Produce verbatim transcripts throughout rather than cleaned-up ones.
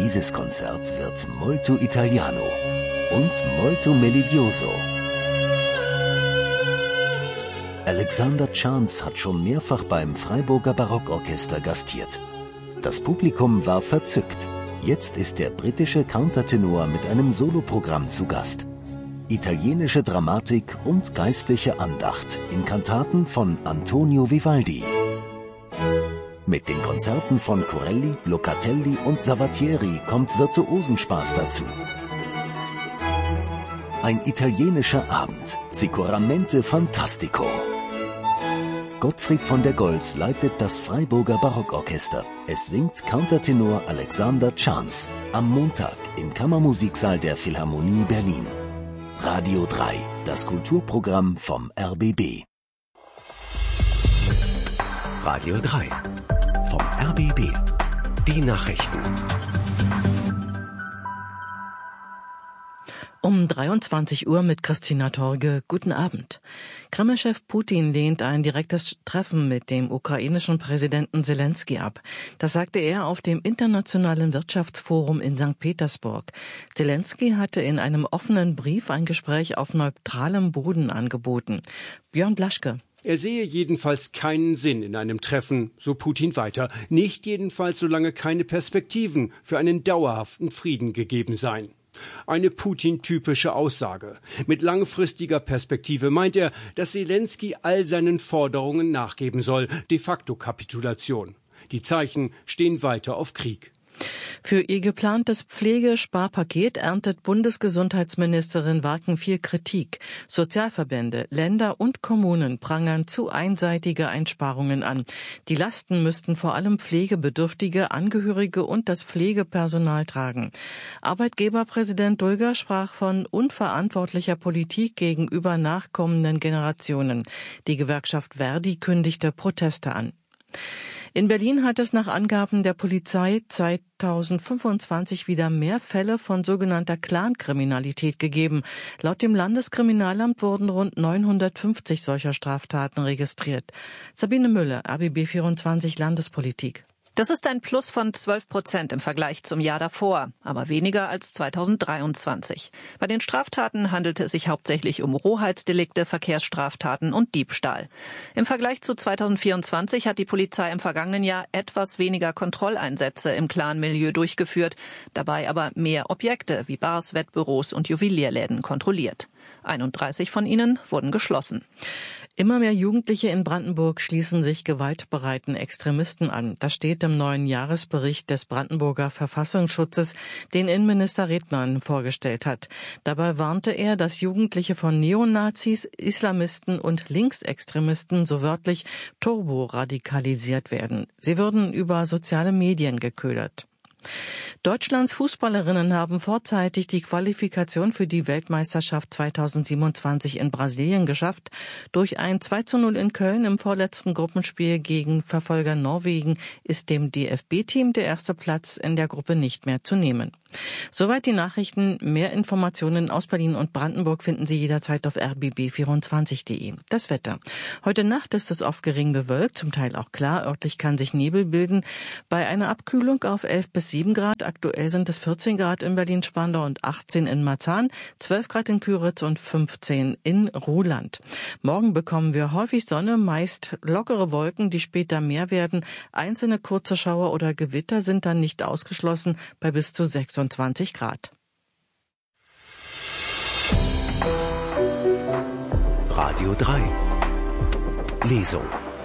Dieses Konzert wird molto italiano und molto melodioso. Alexander Chance hat schon mehrfach beim Freiburger Barockorchester gastiert. Das Publikum war verzückt. Jetzt ist der britische Countertenor mit einem Soloprogramm zu Gast. Italienische Dramatik und geistliche Andacht in Kantaten von Antonio Vivaldi. Mit den Konzerten von Corelli, Locatelli und Savatieri kommt Virtuosenspaß dazu. Ein italienischer Abend, sicuramente fantastico. Gottfried von der Goltz leitet das Freiburger Barockorchester. Es singt Countertenor Alexander Chance am Montag im Kammermusiksaal der Philharmonie Berlin. Radio drei, das Kulturprogramm vom R B B. Radio drei, vom R B B. Die Nachrichten. Um dreiundzwanzig Uhr mit Christina Torge. Guten Abend. Kreml-Chef Putin lehnt ein direktes Treffen mit dem ukrainischen Präsidenten Selenskyj ab. Das sagte er auf dem Internationalen Wirtschaftsforum in Sankt Petersburg. Selenskyj hatte in einem offenen Brief ein Gespräch auf neutralem Boden angeboten. Björn Blaschke. Er sehe jedenfalls keinen Sinn in einem Treffen, so Putin weiter. Nicht jedenfalls, solange keine Perspektiven für einen dauerhaften Frieden gegeben seien. Eine Putin-typische Aussage. Mit langfristiger Perspektive meint er, dass Selenskyj all seinen Forderungen nachgeben soll. De facto Kapitulation. Die Zeichen stehen weiter auf Krieg. Für ihr geplantes Pflegesparpaket erntet Bundesgesundheitsministerin Warken viel Kritik. Sozialverbände, Länder und Kommunen prangern zu einseitige Einsparungen an. Die Lasten müssten vor allem pflegebedürftige Angehörige und das Pflegepersonal tragen. Arbeitgeberpräsident Dulger sprach von unverantwortlicher Politik gegenüber nachkommenden Generationen. Die Gewerkschaft Verdi kündigte Proteste an. In Berlin hat es nach Angaben der Polizei zweitausendfünfundzwanzig wieder mehr Fälle von sogenannter Clankriminalität gegeben. Laut dem Landeskriminalamt wurden rund neunhundertfünfzig solcher Straftaten registriert. Sabine Müller, R B B vierundzwanzig Landespolitik. Das ist ein Plus von zwölf Prozent im Vergleich zum Jahr davor, aber weniger als zweitausenddreiundzwanzig. Bei den Straftaten handelte es sich hauptsächlich um Rohheitsdelikte, Verkehrsstraftaten und Diebstahl. Im Vergleich zu zweitausendvierundzwanzig hat die Polizei im vergangenen Jahr etwas weniger Kontrolleinsätze im Clan-Milieu durchgeführt, dabei aber mehr Objekte wie Bars, Wettbüros und Juwelierläden kontrolliert. einunddreißig von ihnen wurden geschlossen. Immer mehr Jugendliche in Brandenburg schließen sich gewaltbereiten Extremisten an. Das steht im neuen Jahresbericht des Brandenburger Verfassungsschutzes, den Innenminister Redmann vorgestellt hat. Dabei warnte er, dass Jugendliche von Neonazis, Islamisten und Linksextremisten so wörtlich turboradikalisiert werden. Sie würden über soziale Medien geködert. Deutschlands Fußballerinnen haben vorzeitig die Qualifikation für die Weltmeisterschaft zweitausendsiebenundzwanzig in Brasilien geschafft. Durch ein zwei zu null in Köln im vorletzten Gruppenspiel gegen Verfolger Norwegen ist dem D F B-Team der erste Platz in der Gruppe nicht mehr zu nehmen. Soweit die Nachrichten. Mehr Informationen aus Berlin und Brandenburg finden Sie jederzeit auf r b b vierundzwanzig punkt de. Das Wetter. Heute Nacht ist es oft gering bewölkt, zum Teil auch klar. Örtlich kann sich Nebel bilden. Bei einer Abkühlung auf elf bis sieben Grad. Aktuell sind es vierzehn Grad in Berlin-Spandau und achtzehn in Marzahn, zwölf Grad in Küritz und fünfzehn in Ruhland. Morgen bekommen wir häufig Sonne, meist lockere Wolken, die später mehr werden. Einzelne kurze Schauer oder Gewitter sind dann nicht ausgeschlossen bei bis zu sechsundzwanzig Grad. Radio drei. Lesung.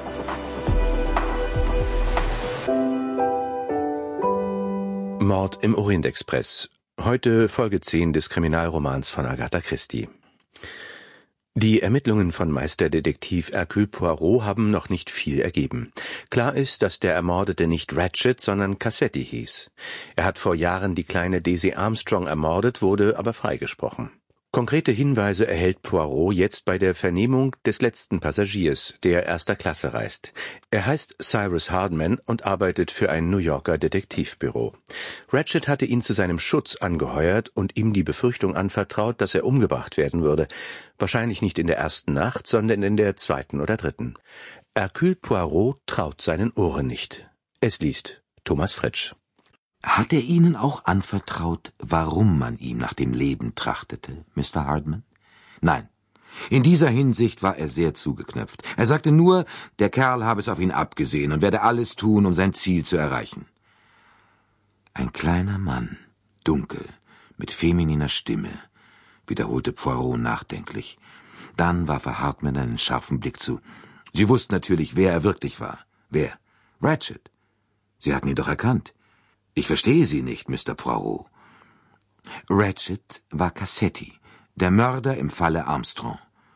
Mord im Orient-Express. Heute Folge zehn des Kriminalromans von Agatha Christie. Die Ermittlungen von Meisterdetektiv Hercule Poirot haben noch nicht viel ergeben. Klar ist, dass der Ermordete nicht Ratchet, sondern Cassetti hieß. Er hat vor Jahren die kleine Daisy Armstrong ermordet, wurde aber freigesprochen. Konkrete Hinweise erhält Poirot jetzt bei der Vernehmung des letzten Passagiers, der erster Klasse reist. Er heißt Cyrus Hardman und arbeitet für ein New Yorker Detektivbüro. Ratchet hatte ihn zu seinem Schutz angeheuert und ihm die Befürchtung anvertraut, dass er umgebracht werden würde. Wahrscheinlich nicht in der ersten Nacht, sondern in der zweiten oder dritten. Hercule Poirot traut seinen Ohren nicht. Es liest Thomas Fritsch. Hat er Ihnen auch anvertraut, warum man ihm nach dem Leben trachtete, Mister Hardman? Nein. In dieser Hinsicht war er sehr zugeknöpft. Er sagte nur, der Kerl habe es auf ihn abgesehen und werde alles tun, um sein Ziel zu erreichen. Ein kleiner Mann, dunkel, mit femininer Stimme, wiederholte Poirot nachdenklich. Dann warf er Hardman einen scharfen Blick zu. Sie wussten natürlich, wer er wirklich war. Wer? Ratchet. Sie hatten ihn doch erkannt. Ich verstehe Sie nicht, Mister Poirot. Ratchet war Cassetti, der Mörder im Falle Armstrong.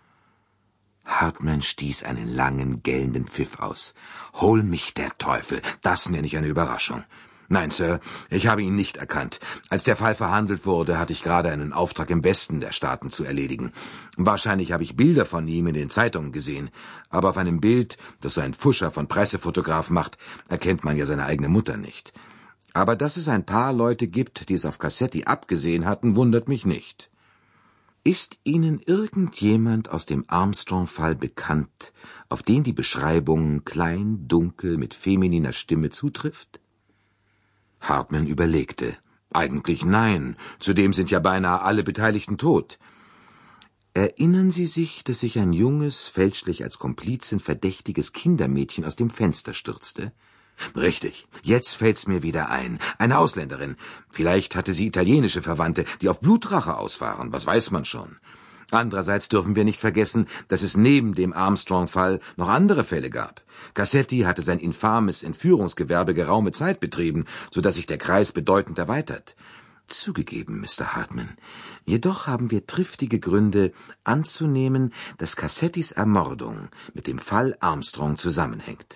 Hardman stieß einen langen, gellenden Pfiff aus. Hol mich der Teufel, das nenne ich eine Überraschung. Nein, Sir, ich habe ihn nicht erkannt. Als der Fall verhandelt wurde, hatte ich gerade einen Auftrag im Westen der Staaten zu erledigen. Wahrscheinlich habe ich Bilder von ihm in den Zeitungen gesehen, aber auf einem Bild, das so ein Pfuscher von Pressefotograf macht, erkennt man ja seine eigene Mutter nicht. Aber dass es ein paar Leute gibt, die es auf Cassetti abgesehen hatten, wundert mich nicht. Ist Ihnen irgendjemand aus dem Armstrong-Fall bekannt, auf den die Beschreibung klein, dunkel, mit femininer Stimme zutrifft? Hardman überlegte. Eigentlich nein, zudem sind ja beinahe alle Beteiligten tot. Erinnern Sie sich, dass sich ein junges, fälschlich als Komplizin verdächtiges Kindermädchen aus dem Fenster stürzte? Richtig, jetzt fällt's mir wieder ein. Eine Ausländerin. Vielleicht hatte sie italienische Verwandte, die auf Blutrache aus waren, was weiß man schon. Andererseits dürfen wir nicht vergessen, dass es neben dem Armstrong-Fall noch andere Fälle gab. Cassetti hatte sein infames Entführungsgewerbe geraume Zeit betrieben, so dass sich der Kreis bedeutend erweitert. Zugegeben, Mister Hardman. Jedoch haben wir triftige Gründe anzunehmen, dass Cassettis Ermordung mit dem Fall Armstrong zusammenhängt.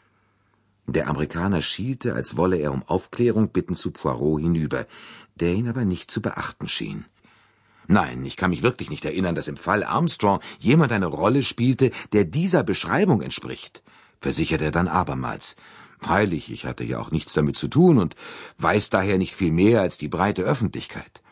Der Amerikaner schielte, als wolle er um Aufklärung bitten, zu Poirot hinüber, der ihn aber nicht zu beachten schien. Nein, ich kann mich wirklich nicht erinnern, dass im Fall Armstrong jemand eine Rolle spielte, der dieser Beschreibung entspricht, versicherte er dann abermals. Freilich, ich hatte ja auch nichts damit zu tun und weiß daher nicht viel mehr als die breite Öffentlichkeit.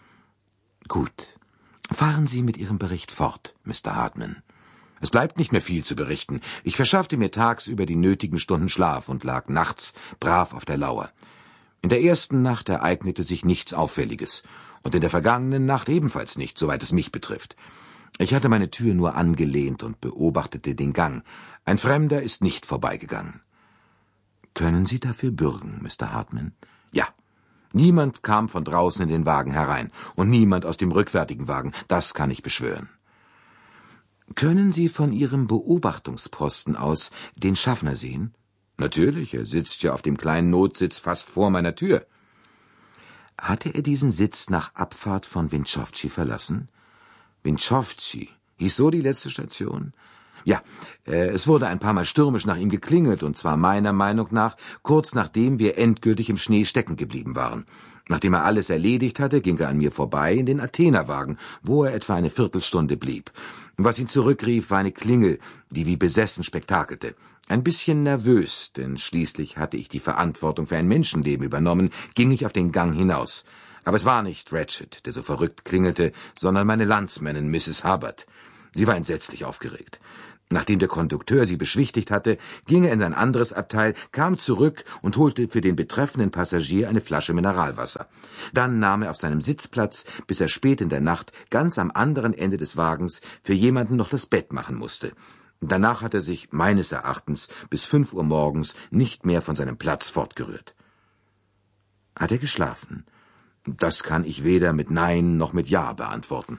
Gut, fahren Sie mit Ihrem Bericht fort, Mister Hardman. Es bleibt nicht mehr viel zu berichten. Ich verschaffte mir tagsüber die nötigen Stunden Schlaf und lag nachts brav auf der Lauer. In der ersten Nacht ereignete sich nichts Auffälliges und in der vergangenen Nacht ebenfalls nicht, soweit es mich betrifft. Ich hatte meine Tür nur angelehnt und beobachtete den Gang. Ein Fremder ist nicht vorbeigegangen. Können Sie dafür bürgen, Mister Hardman? Ja. Niemand kam von draußen in den Wagen herein und niemand aus dem rückwärtigen Wagen, das kann ich beschwören. Können Sie von Ihrem Beobachtungsposten aus den Schaffner sehen? Natürlich, er sitzt ja auf dem kleinen Notsitz fast vor meiner Tür. Hatte er diesen Sitz nach Abfahrt von Winchowci verlassen? Winchowci, hieß so die letzte Station? Ja, äh, es wurde ein paar Mal stürmisch nach ihm geklingelt, und zwar meiner Meinung nach kurz nachdem wir endgültig im Schnee stecken geblieben waren. Nachdem er alles erledigt hatte, ging er an mir vorbei in den Athenerwagen, wo er etwa eine Viertelstunde blieb. Was ihn zurückrief, war eine Klingel, die wie besessen spektakelte. Ein bisschen nervös, denn schließlich hatte ich die Verantwortung für ein Menschenleben übernommen, ging ich auf den Gang hinaus. Aber es war nicht Ratchet, der so verrückt klingelte, sondern meine Landsmännin Misses Hubbard. Sie war entsetzlich aufgeregt. Nachdem der Kondukteur sie beschwichtigt hatte, ging er in ein anderes Abteil, kam zurück und holte für den betreffenden Passagier eine Flasche Mineralwasser. Dann nahm er auf seinem Sitzplatz, bis er spät in der Nacht ganz am anderen Ende des Wagens für jemanden noch das Bett machen musste. Danach hat er sich, meines Erachtens, bis fünf Uhr morgens nicht mehr von seinem Platz fortgerührt. Hat er geschlafen? Das kann ich weder mit Nein noch mit Ja beantworten.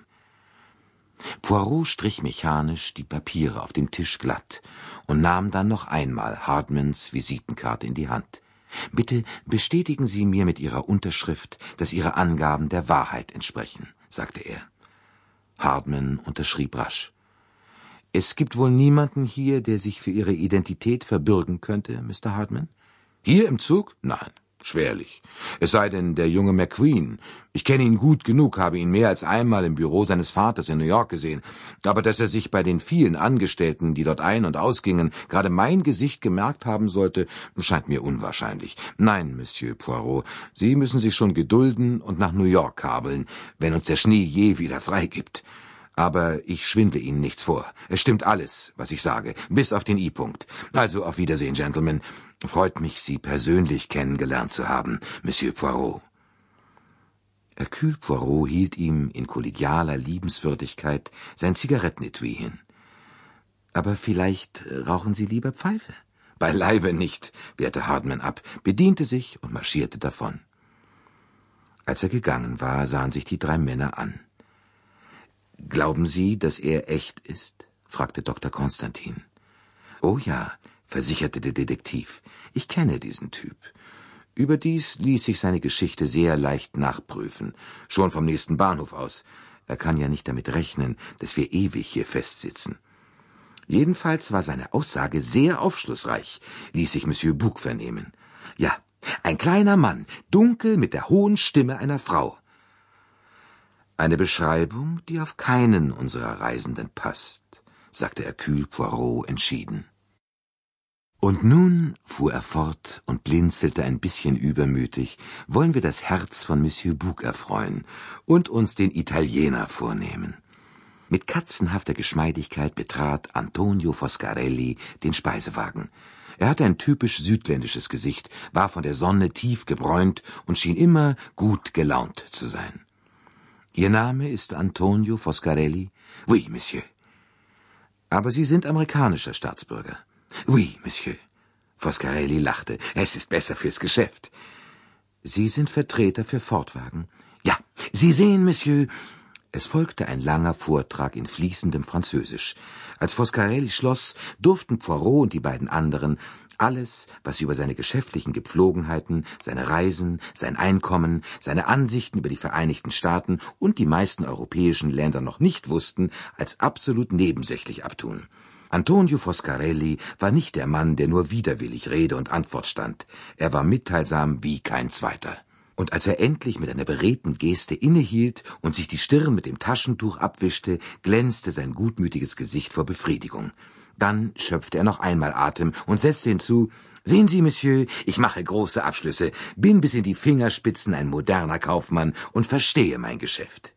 Poirot strich mechanisch die Papiere auf dem Tisch glatt und nahm dann noch einmal Hardmans Visitenkarte in die Hand. »Bitte bestätigen Sie mir mit Ihrer Unterschrift, dass Ihre Angaben der Wahrheit entsprechen«, sagte er. Hardman unterschrieb rasch. »Es gibt wohl niemanden hier, der sich für Ihre Identität verbürgen könnte, Mister Hardman?« »Hier im Zug? Nein. Schwerlich. Es sei denn, der junge McQueen. Ich kenne ihn gut genug, habe ihn mehr als einmal im Büro seines Vaters in New York gesehen. Aber dass er sich bei den vielen Angestellten, die dort ein- und ausgingen, gerade mein Gesicht gemerkt haben sollte, scheint mir unwahrscheinlich. Nein, Monsieur Poirot, Sie müssen sich schon gedulden und nach New York kabeln, wenn uns der Schnee je wieder freigibt. Aber ich schwindle Ihnen nichts vor. Es stimmt alles, was ich sage, bis auf den I-Punkt. Also auf Wiedersehen, Gentlemen. Freut mich, Sie persönlich kennengelernt zu haben, Monsieur Poirot. Hercule Poirot hielt ihm in kollegialer Liebenswürdigkeit sein Zigarettenetui hin. »Aber vielleicht rauchen Sie lieber Pfeife?« »Beileibe nicht«, wehrte Hardman ab, bediente sich und marschierte davon. Als er gegangen war, sahen sich die drei Männer an. »Glauben Sie, dass er echt ist?« fragte Doktor Constantin. »Oh ja«, versicherte der Detektiv, »ich kenne diesen Typ. Überdies ließ sich seine Geschichte sehr leicht nachprüfen, schon vom nächsten Bahnhof aus. Er kann ja nicht damit rechnen, dass wir ewig hier festsitzen. Jedenfalls war seine Aussage sehr aufschlussreich, ließ sich Monsieur Bouc vernehmen. Ja, ein kleiner Mann, dunkel mit der hohen Stimme einer Frau. Eine Beschreibung, die auf keinen unserer Reisenden passt«, sagte Hercule Poirot entschieden. »Und nun«, fuhr er fort und blinzelte ein bisschen übermütig, »wollen wir das Herz von Monsieur Bouc erfreuen und uns den Italiener vornehmen.« Mit katzenhafter Geschmeidigkeit betrat Antonio Foscarelli den Speisewagen. Er hatte ein typisch südländisches Gesicht, war von der Sonne tief gebräunt und schien immer gut gelaunt zu sein. »Ihr Name ist Antonio Foscarelli?« »Oui, Monsieur.« »Aber Sie sind amerikanischer Staatsbürger?« »Oui, Monsieur.« Foscarelli lachte. »Es ist besser fürs Geschäft.« »Sie sind Vertreter für Ford-Wagen?« »Ja, Sie sehen, Monsieur.« Es folgte ein langer Vortrag in fließendem Französisch. Als Foscarelli schloss, durften Poirot und die beiden anderen alles, was sie über seine geschäftlichen Gepflogenheiten, seine Reisen, sein Einkommen, seine Ansichten über die Vereinigten Staaten und die meisten europäischen Länder noch nicht wussten, als absolut nebensächlich abtun. Antonio Foscarelli war nicht der Mann, der nur widerwillig Rede und Antwort stand. Er war mitteilsam wie kein zweiter. Und als er endlich mit einer beredten Geste innehielt und sich die Stirn mit dem Taschentuch abwischte, glänzte sein gutmütiges Gesicht vor Befriedigung. Dann schöpfte er noch einmal Atem und setzte hinzu, »Sehen Sie, Monsieur, ich mache große Abschlüsse, bin bis in die Fingerspitzen ein moderner Kaufmann und verstehe mein Geschäft.«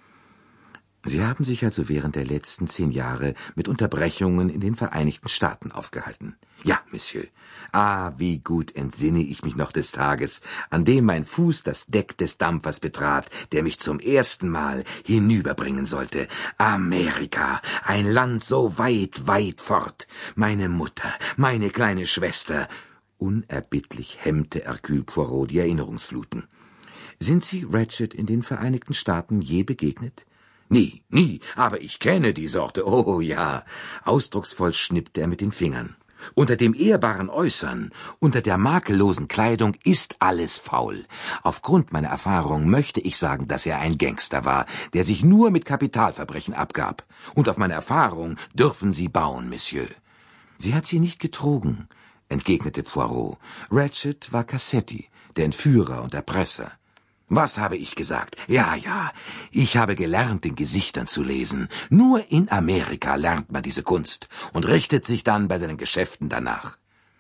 Sie haben sich also während der letzten zehn Jahre mit Unterbrechungen in den Vereinigten Staaten aufgehalten. »Ja, Monsieur. Ah, wie gut entsinne ich mich noch des Tages, an dem mein Fuß das Deck des Dampfers betrat, der mich zum ersten Mal hinüberbringen sollte. Amerika, ein Land so weit, weit fort. Meine Mutter, meine kleine Schwester.« Unerbittlich hemmte Hercule Poirot die Erinnerungsfluten. »Sind Sie Ratchet in den Vereinigten Staaten je begegnet?« »Nie, nie, aber ich kenne die Sorte, oh ja.« Ausdrucksvoll schnippte er mit den Fingern. »Unter dem ehrbaren Äußern, unter der makellosen Kleidung ist alles faul. Aufgrund meiner Erfahrung möchte ich sagen, dass er ein Gangster war, der sich nur mit Kapitalverbrechen abgab. Und auf meine Erfahrung dürfen Sie bauen, Monsieur.« »Sie hat Sie nicht getrogen«, entgegnete Poirot. »Ratchet war Cassetti, der Entführer und Erpresser.« »Was habe ich gesagt? Ja, ja, ich habe gelernt, in Gesichtern zu lesen. Nur in Amerika lernt man diese Kunst und richtet sich dann bei seinen Geschäften danach.«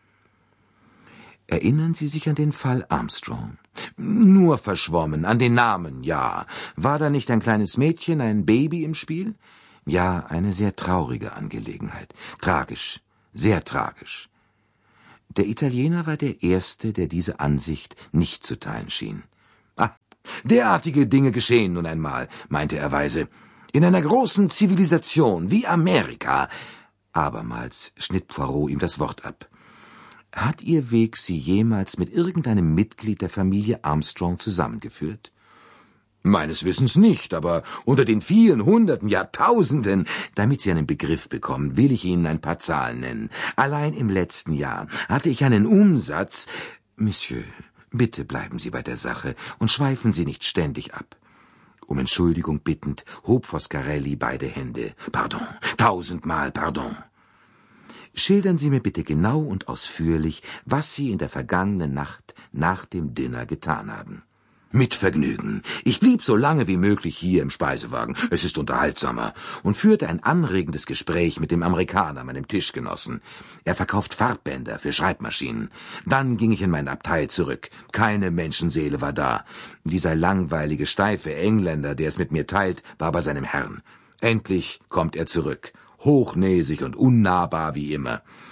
»Erinnern Sie sich an den Fall Armstrong?« »Nur verschwommen, an den Namen, ja. War da nicht ein kleines Mädchen, ein Baby im Spiel?« »Ja, eine sehr traurige Angelegenheit. Tragisch, sehr tragisch.« Der Italiener war der Erste, der diese Ansicht nicht zu teilen schien. »Ah, derartige Dinge geschehen nun einmal«, meinte er weise. »In einer großen Zivilisation wie Amerika.« Abermals schnitt Poirot ihm das Wort ab. »Hat Ihr Weg Sie jemals mit irgendeinem Mitglied der Familie Armstrong zusammengeführt?« »Meines Wissens nicht, aber unter den vielen Hunderten, Jahrtausenden, damit Sie einen Begriff bekommen, will ich Ihnen ein paar Zahlen nennen. Allein im letzten Jahr hatte ich einen Umsatz...« »Monsieur, bitte bleiben Sie bei der Sache und schweifen Sie nicht ständig ab.« Um Entschuldigung bittend hob Foscarelli beide Hände. »Pardon, tausendmal pardon.« »Schildern Sie mir bitte genau und ausführlich, was Sie in der vergangenen Nacht nach dem Dinner getan haben.« »Mit Vergnügen. Ich blieb so lange wie möglich hier im Speisewagen, es ist unterhaltsamer, und führte ein anregendes Gespräch mit dem Amerikaner, meinem Tischgenossen. Er verkauft Farbbänder für Schreibmaschinen. Dann ging ich in mein Abteil zurück. Keine Menschenseele war da. Dieser langweilige, steife Engländer, der es mit mir teilt, war bei seinem Herrn. Endlich kommt er zurück, hochnäsig und unnahbar wie immer.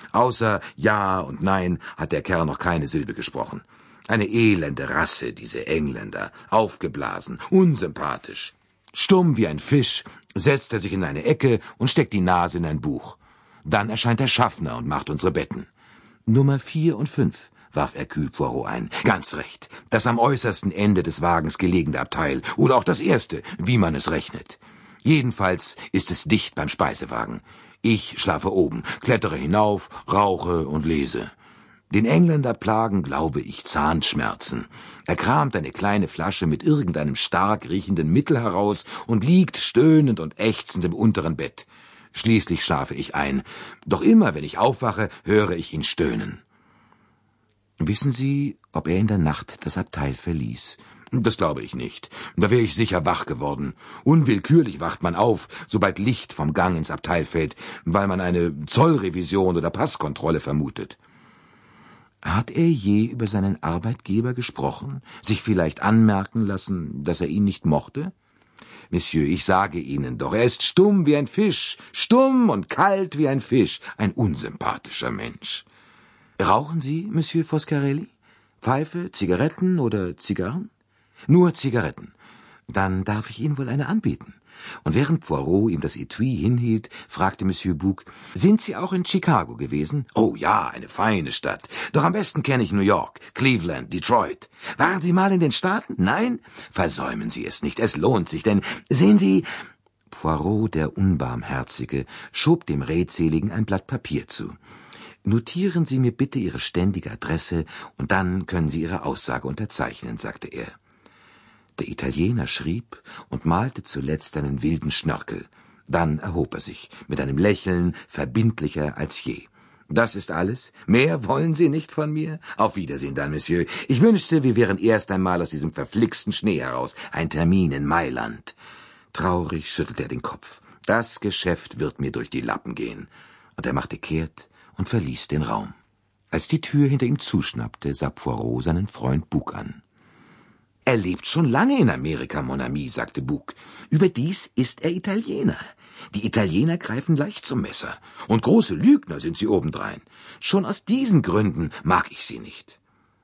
Außer Ja und Nein hat der Kerl noch keine Silbe gesprochen. Eine elende Rasse, diese Engländer, aufgeblasen, unsympathisch. Stumm wie ein Fisch setzt er sich in eine Ecke und steckt die Nase in ein Buch. Dann erscheint der Schaffner und macht unsere Betten. Nummer vier und fünf, warf Hercule Poirot ein. Ganz recht, das am äußersten Ende des Wagens gelegene Abteil oder auch das erste, wie man es rechnet. Jedenfalls ist es dicht beim Speisewagen. Ich schlafe oben, klettere hinauf, rauche und lese. Den Engländer plagen, glaube ich, Zahnschmerzen. Er kramt eine kleine Flasche mit irgendeinem stark riechenden Mittel heraus und liegt stöhnend und ächzend im unteren Bett. Schließlich schlafe ich ein. Doch immer, wenn ich aufwache, höre ich ihn stöhnen. Wissen Sie, ob er in der Nacht das Abteil verließ? Das glaube ich nicht. Da wäre ich sicher wach geworden. Unwillkürlich wacht man auf, sobald Licht vom Gang ins Abteil fällt, weil man eine Zollrevision oder Passkontrolle vermutet. Hat er je über seinen Arbeitgeber gesprochen, sich vielleicht anmerken lassen, dass er ihn nicht mochte? Monsieur, ich sage Ihnen doch, er ist stumm wie ein Fisch, stumm und kalt wie ein Fisch, ein unsympathischer Mensch. Rauchen Sie, Monsieur Foscarelli? Pfeife, Zigaretten oder Zigarren? Nur Zigaretten. Dann darf ich Ihnen wohl eine anbieten. Und während Poirot ihm das Etui hinhielt, fragte Monsieur Bouc, »Sind Sie auch in Chicago gewesen?« »Oh ja, eine feine Stadt. Doch am besten kenne ich New York, Cleveland, Detroit. Waren Sie mal in den Staaten? Nein? Versäumen Sie es nicht, es lohnt sich, denn, sehen Sie...« Poirot, der Unbarmherzige, schob dem Redseligen ein Blatt Papier zu. »Notieren Sie mir bitte Ihre ständige Adresse, und dann können Sie Ihre Aussage unterzeichnen«, sagte er. Der Italiener schrieb und malte zuletzt einen wilden Schnörkel. Dann erhob er sich, mit einem Lächeln verbindlicher als je. »Das ist alles? Mehr wollen Sie nicht von mir? Auf Wiedersehen dann, Monsieur. Ich wünschte, wir wären erst einmal aus diesem verflixten Schnee heraus. Ein Termin in Mailand.« Traurig schüttelte er den Kopf. »Das Geschäft wird mir durch die Lappen gehen.« Und er machte kehrt und verließ den Raum. Als die Tür hinter ihm zuschnappte, sah Poirot seinen Freund Bouc an. »Er lebt schon lange in Amerika, mon ami«, sagte Bouc. »Überdies ist er Italiener. Die Italiener greifen leicht zum Messer. Und große Lügner sind sie obendrein. Schon aus diesen Gründen mag ich sie nicht.«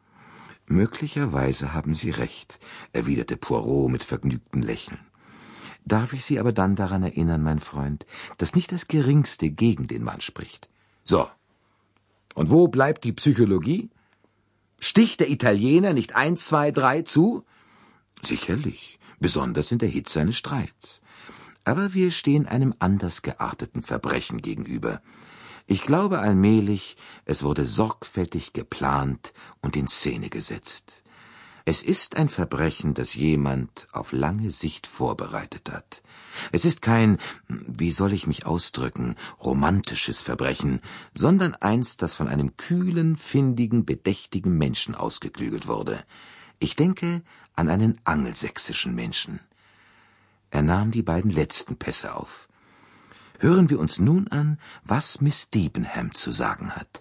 »Möglicherweise haben Sie recht«, erwiderte Poirot mit vergnügtem Lächeln. »Darf ich Sie aber dann daran erinnern, mein Freund, dass nicht das Geringste gegen den Mann spricht?« »So. Und wo bleibt die Psychologie? Sticht der Italiener nicht eins, zwei, drei zu?« »Sicherlich, besonders in der Hitze eines Streits. Aber wir stehen einem anders gearteten Verbrechen gegenüber. Ich glaube allmählich, es wurde sorgfältig geplant und in Szene gesetzt. Es ist ein Verbrechen, das jemand auf lange Sicht vorbereitet hat. Es ist kein, wie soll ich mich ausdrücken, romantisches Verbrechen, sondern eins, das von einem kühlen, findigen, bedächtigen Menschen ausgeklügelt wurde. Ich denke an einen angelsächsischen Menschen.« Er nahm die beiden letzten Pässe auf. »Hören wir uns nun an, was Miss Debenham zu sagen hat.«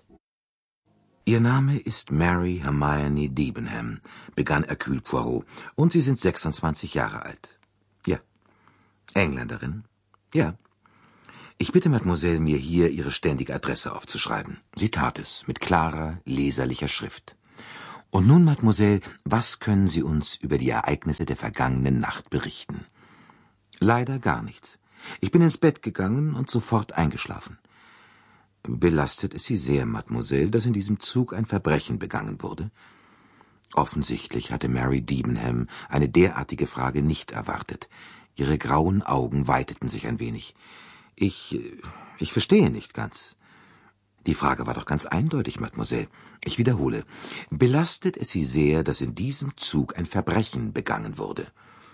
»Ihr Name ist Mary Hermione Debenham«, begann Hercule Poirot, »und Sie sind sechsundzwanzig Jahre alt.« »Ja.« »Engländerin?« »Ja.« »Ich bitte Mademoiselle, mir hier Ihre ständige Adresse aufzuschreiben.« Sie tat es, mit klarer, leserlicher Schrift. »Und nun, Mademoiselle, was können Sie uns über die Ereignisse der vergangenen Nacht berichten?« »Leider gar nichts. Ich bin ins Bett gegangen und sofort eingeschlafen.« »Belastet es Sie sehr, Mademoiselle, dass in diesem Zug ein Verbrechen begangen wurde?« Offensichtlich hatte Mary Debenham eine derartige Frage nicht erwartet. Ihre grauen Augen weiteten sich ein wenig. »Ich, ich verstehe nicht ganz.« »Die Frage war doch ganz eindeutig, Mademoiselle. Ich wiederhole. Belastet es Sie sehr, dass in diesem Zug ein Verbrechen begangen wurde?«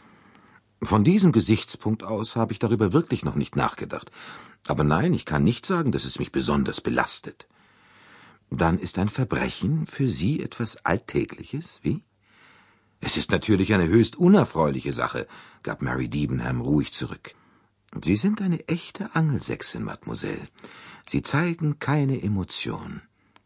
»Von diesem Gesichtspunkt aus habe ich darüber wirklich noch nicht nachgedacht. Aber nein, ich kann nicht sagen, dass es mich besonders belastet.« »Dann ist ein Verbrechen für Sie etwas Alltägliches, wie?« »Es ist natürlich eine höchst unerfreuliche Sache«, gab Mary Debenham ruhig zurück. »Sie sind eine echte Angelsächsin, Mademoiselle. Sie zeigen keine Emotion.«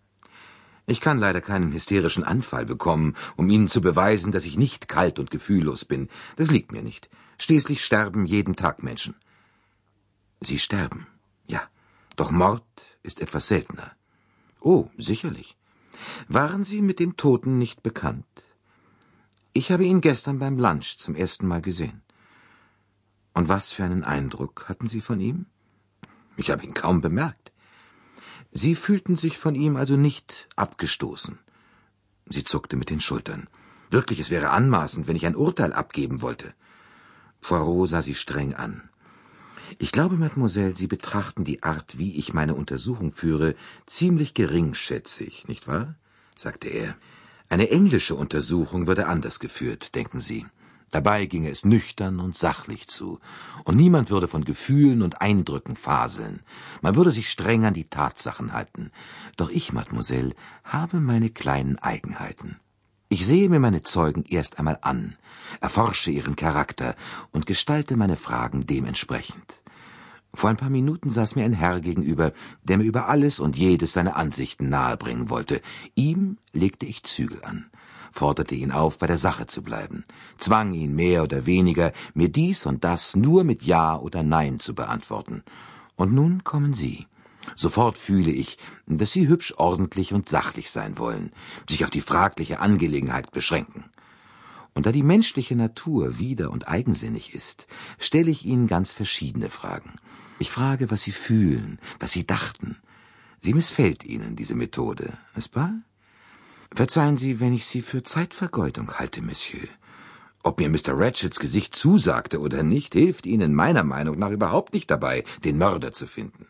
»Ich kann leider keinen hysterischen Anfall bekommen, um Ihnen zu beweisen, dass ich nicht kalt und gefühllos bin. Das liegt mir nicht. Schließlich sterben jeden Tag Menschen.« »Sie sterben, ja, doch Mord ist etwas seltener.« »Oh, sicherlich. Waren Sie mit dem Toten nicht bekannt?« »Ich habe ihn gestern beim Lunch zum ersten Mal gesehen.« »Und was für einen Eindruck hatten Sie von ihm?« »Ich habe ihn kaum bemerkt.« »Sie fühlten sich von ihm also nicht abgestoßen?« Sie zuckte mit den Schultern. »Wirklich, es wäre anmaßend, wenn ich ein Urteil abgeben wollte.« Poirot sah sie streng an. »Ich glaube, Mademoiselle, Sie betrachten die Art, wie ich meine Untersuchung führe, ziemlich geringschätzig, nicht wahr?« sagte er. »Eine englische Untersuchung würde anders geführt, denken Sie. Dabei ginge es nüchtern und sachlich zu, und niemand würde von Gefühlen und Eindrücken faseln. Man würde sich streng an die Tatsachen halten. Doch ich, Mademoiselle, habe meine kleinen Eigenheiten. Ich sehe mir meine Zeugen erst einmal an, erforsche ihren Charakter und gestalte meine Fragen dementsprechend. Vor ein paar Minuten saß mir ein Herr gegenüber, der mir über alles und jedes seine Ansichten nahebringen wollte. Ihm legte ich Zügel an, forderte ihn auf, bei der Sache zu bleiben, zwang ihn mehr oder weniger, mir dies und das nur mit Ja oder Nein zu beantworten. Und nun kommen Sie. Sofort fühle ich, dass Sie hübsch ordentlich und sachlich sein wollen, sich auf die fragliche Angelegenheit beschränken. Und da die menschliche Natur wider- und eigensinnig ist, stelle ich Ihnen ganz verschiedene Fragen. Ich frage, was Sie fühlen, was Sie dachten. Sie missfällt Ihnen diese Methode, n'est-ce pas? Verzeihen Sie, wenn ich Sie für Zeitvergeudung halte, Monsieur. Ob mir Mister Ratchets Gesicht zusagte oder nicht, hilft Ihnen meiner Meinung nach überhaupt nicht dabei, den Mörder zu finden.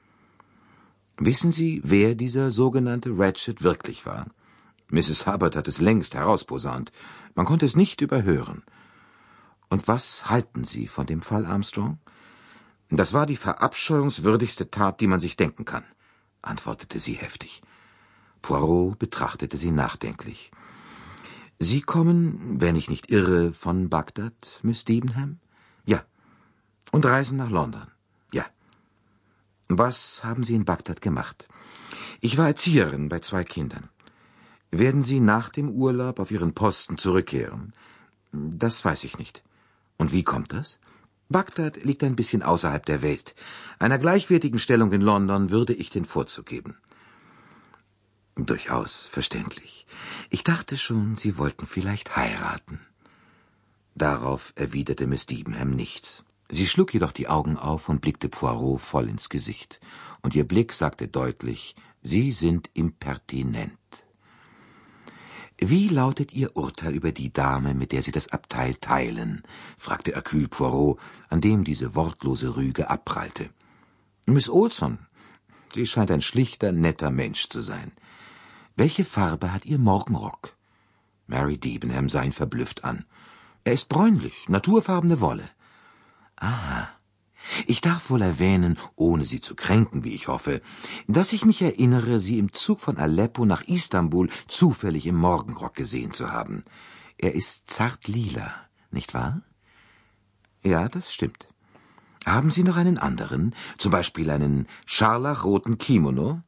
Wissen Sie, wer dieser sogenannte Ratchet wirklich war? Misses Hubbard hat es längst herausposaunt. Man konnte es nicht überhören. Und was halten Sie von dem Fall Armstrong? Das war die verabscheuungswürdigste Tat, die man sich denken kann, antwortete sie heftig. Poirot betrachtete sie nachdenklich. Sie kommen, wenn ich nicht irre, von Bagdad, Miss Debenham? Ja. Und reisen nach London? Ja. Was haben Sie in Bagdad gemacht? Ich war Erzieherin bei zwei Kindern. Werden Sie nach dem Urlaub auf Ihren Posten zurückkehren? Das weiß ich nicht. Und wie kommt das? Bagdad liegt ein bisschen außerhalb der Welt. Einer gleichwertigen Stellung in London würde ich den Vorzug geben. Durchaus verständlich. Ich dachte schon, Sie wollten vielleicht heiraten. Darauf erwiderte Miss Debenham nichts. Sie schlug jedoch die Augen auf und blickte Poirot voll ins Gesicht. Und ihr Blick sagte deutlich, Sie sind impertinent. »Wie lautet Ihr Urteil über die Dame, mit der Sie das Abteil teilen?« fragte Hercule Poirot, an dem diese wortlose Rüge abprallte. »Miss Olson. Sie scheint ein schlichter, netter Mensch zu sein. Welche Farbe hat Ihr Morgenrock?« Mary Debenham sah ihn verblüfft an. »Er ist bräunlich, naturfarbene Wolle.« »Ah, ich darf wohl erwähnen, ohne Sie zu kränken, wie ich hoffe, dass ich mich erinnere, Sie im Zug von Aleppo nach Istanbul zufällig im Morgenrock gesehen zu haben. Er ist zart lila, nicht wahr?« »Ja, das stimmt. Haben Sie noch einen anderen, zum Beispiel einen scharlachroten Kimono?«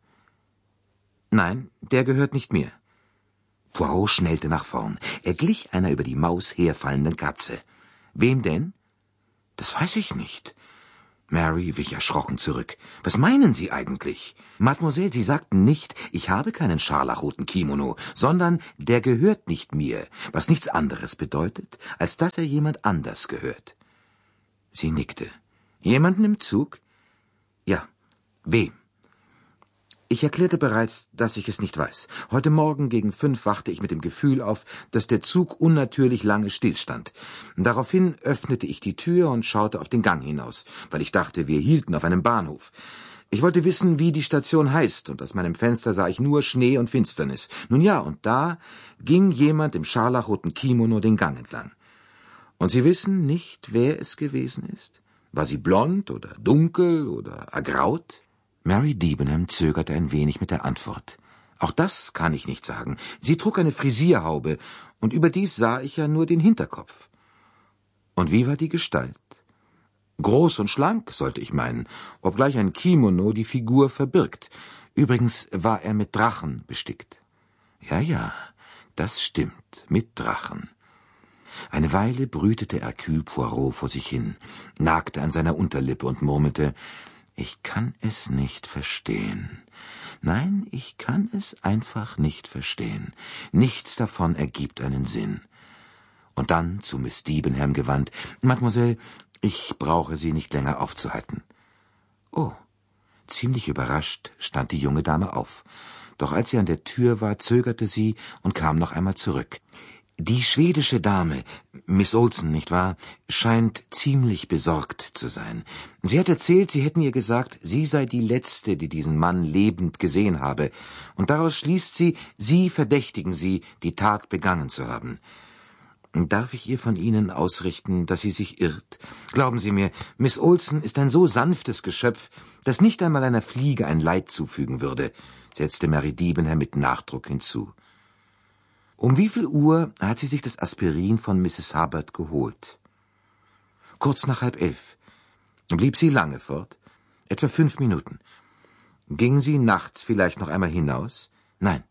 »Nein, der gehört nicht mir.« Poirot schnellte nach vorn. Er glich einer über die Maus herfallenden Katze. »Wem denn?« »Das weiß ich nicht.« Mary wich erschrocken zurück. »Was meinen Sie eigentlich? Mademoiselle, Sie sagten nicht, ich habe keinen scharlachroten Kimono, sondern der gehört nicht mir, was nichts anderes bedeutet, als dass er jemand anders gehört.« Sie nickte. »Jemanden im Zug?« »Ja. Wem?« »Ich erklärte bereits, dass ich es nicht weiß. Heute Morgen gegen fünf wachte ich mit dem Gefühl auf, dass der Zug unnatürlich lange stillstand. Daraufhin öffnete ich die Tür und schaute auf den Gang hinaus, weil ich dachte, wir hielten auf einem Bahnhof. Ich wollte wissen, wie die Station heißt, und aus meinem Fenster sah ich nur Schnee und Finsternis. Nun ja, und da ging jemand im scharlachroten Kimono den Gang entlang. Und Sie wissen nicht, wer es gewesen ist? War sie blond oder dunkel oder ergraut?« Mary Debenham zögerte ein wenig mit der Antwort. »Auch das kann ich nicht sagen. Sie trug eine Frisierhaube, und überdies sah ich ja nur den Hinterkopf.« »Und wie war die Gestalt?« »Groß und schlank, sollte ich meinen, obgleich ein Kimono die Figur verbirgt. Übrigens war er mit Drachen bestickt.« »Ja, ja, das stimmt, mit Drachen.« Eine Weile brütete Hercule Poirot vor sich hin, nagte an seiner Unterlippe und murmelte, »Ich kann es nicht verstehen. Nein, ich kann es einfach nicht verstehen. Nichts davon ergibt einen Sinn. Und dann zu Miss Debenham gewandt. »Mademoiselle, ich brauche Sie nicht länger aufzuhalten.« »Oh.« Ziemlich überrascht stand die junge Dame auf. Doch als sie an der Tür war, zögerte sie und kam noch einmal zurück. »Die schwedische Dame, Miss Olsen, nicht wahr, scheint ziemlich besorgt zu sein. Sie hat erzählt, Sie hätten ihr gesagt, sie sei die Letzte, die diesen Mann lebend gesehen habe. Und daraus schließt sie, Sie verdächtigen sie, die Tat begangen zu haben. Darf ich ihr von Ihnen ausrichten, dass sie sich irrt? Glauben Sie mir, Miss Olsen ist ein so sanftes Geschöpf, das nicht einmal einer Fliege ein Leid zufügen würde«, setzte Mary Debenham mit Nachdruck hinzu. »Um wie viel Uhr hat sie sich das Aspirin von Misses Hubbard geholt?« »Kurz nach halb elf.« »Blieb sie lange fort?« »Etwa fünf Minuten.« »Ging sie nachts vielleicht noch einmal hinaus?« »Nein.«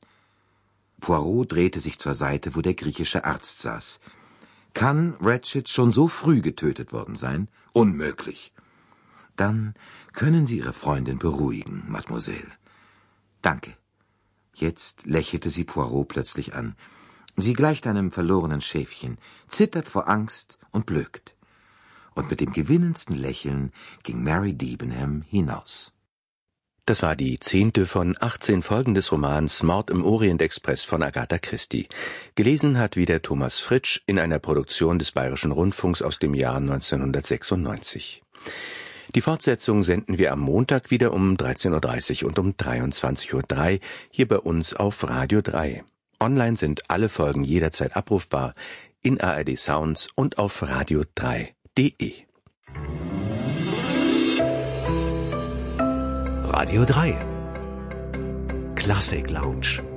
Poirot drehte sich zur Seite, wo der griechische Arzt saß. »Kann Ratchett schon so früh getötet worden sein?« »Unmöglich.« »Dann können Sie Ihre Freundin beruhigen, Mademoiselle.« »Danke.« Jetzt lächelte sie Poirot plötzlich an. Sie gleicht einem verlorenen Schäfchen, zittert vor Angst und blökt. Und mit dem gewinnendsten Lächeln ging Mary Debenham hinaus. Das war die zehnte von achtzehn Folgen des Romans Mord im Orient-Express von Agatha Christie. Gelesen hat wieder Thomas Fritsch in einer Produktion des Bayerischen Rundfunks aus dem Jahr neunzehnhundertsechsundneunzig. Die Fortsetzung senden wir am Montag wieder um dreizehn Uhr dreißig und um dreiundzwanzig Uhr drei hier bei uns auf Radio drei. Online sind alle Folgen jederzeit abrufbar in A R D Sounds und auf radio drei punkt de. Radio drei Klassik Lounge.